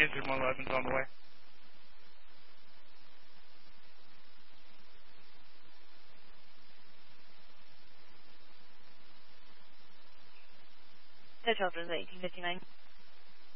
Kids are 111's on the way. The Children's 1859.